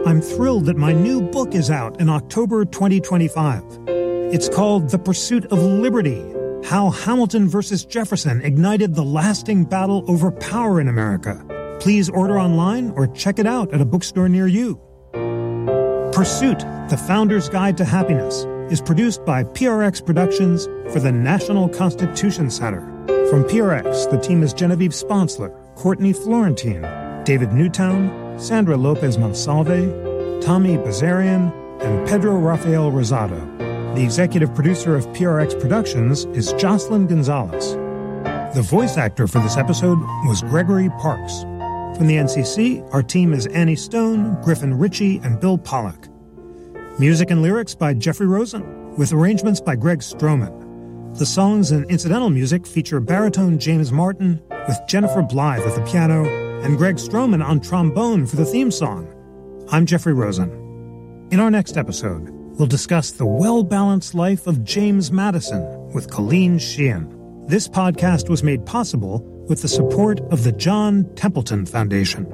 I'm thrilled that my new book is out in October 2025. It's called The Pursuit of Liberty: How Hamilton versus Jefferson Ignited the Lasting Battle Over Power in America. Please order online or check it out at a bookstore near you. Pursuit, The Founder's Guide to Happiness, is produced by PRX Productions for the National Constitution Center. From PRX, the team is Genevieve Sponsler, Courtney Florentine, David Newtown, Sandra Lopez Monsalve, Tommy Bazarian, and Pedro Rafael Rosado. The executive producer of PRX Productions is Jocelyn Gonzalez. The voice actor for this episode was Gregory Parks. From the NCC, our team is Annie Stone, Griffin Ritchie, and Bill Pollack. Music and lyrics by Jeffrey Rosen, with arrangements by Greg Stroman. The songs and incidental music feature baritone James Martin, with Jennifer Blythe at the piano, and Greg Stroman on trombone for the theme song. I'm Jeffrey Rosen. In our next episode, we'll discuss the well-balanced life of James Madison with Colleen Sheehan. This podcast was made possible with the support of the John Templeton Foundation.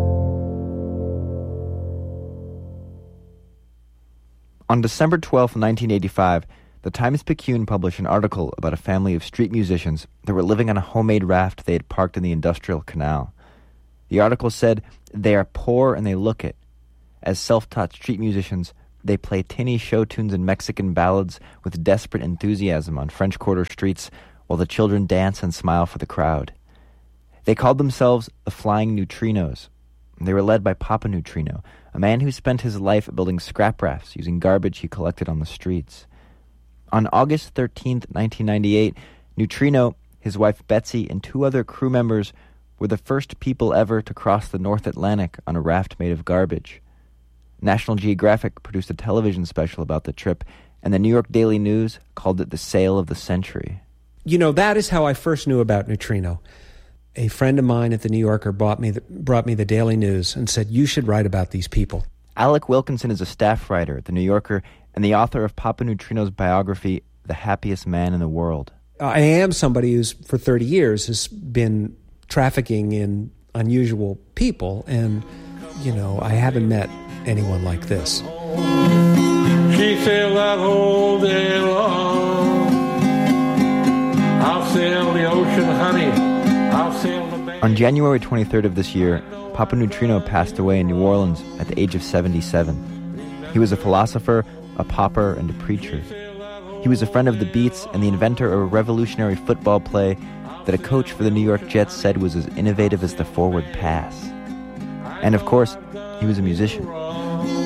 On December 12, 1985, the Times-Picayune published an article about a family of street musicians that were living on a homemade raft they had parked in the Industrial Canal. The article said, "They are poor and they look it. As self-taught street musicians, they play tinny show tunes and Mexican ballads with desperate enthusiasm on French Quarter streets while the children dance and smile for the crowd. They called themselves the Flying Neutrinos. They were led by Papa Neutrino, a man who spent his life building scrap rafts using garbage he collected on the streets. On August 13, 1998, Neutrino, his wife Betsy, and 2 other crew members were the first people ever to cross the North Atlantic on a raft made of garbage. National Geographic produced a television special about the trip, and the New York Daily News called it the sail of the century. You know, that is how I first knew about Neutrino. A friend of mine at the New Yorker brought me the Daily News and said, "You should write about these people." Alec Wilkinson is a staff writer at the New Yorker and the author of Papa Neutrino's biography, The Happiest Man in the World. I am somebody who's, for 30 years, has been trafficking in unusual people, and, you know, I haven't met anyone like this. She sailed that whole day long. I'll sail the ocean, honey. I'll sail the bay. On January 23rd of this year, Papa Neutrino passed away in New Orleans at the age of 77. He was a philosopher, a pauper, and a preacher. He was a friend of the Beats and the inventor of a revolutionary football play that a coach for the New York Jets said was as innovative as the forward pass. And of course, he was a musician.